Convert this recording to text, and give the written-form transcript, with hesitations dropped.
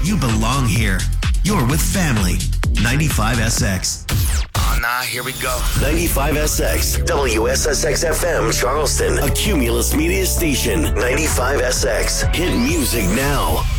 You belong here. You're with family. 95SX. Oh, nah, here we go. 95SX, WSSX FM, Charleston, a Cumulus Media station. 95SX, hit music now.